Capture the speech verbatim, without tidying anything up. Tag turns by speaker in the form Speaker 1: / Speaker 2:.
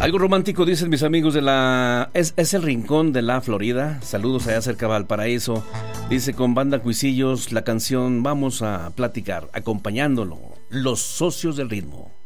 Speaker 1: Algo romántico, dicen mis amigos de la... Es, es el rincón de la Florida. Saludos allá cerca de Valparaíso. Dice con Banda Cuisillos la canción Vamos a Platicar, acompañándolo, Los Socios del Ritmo.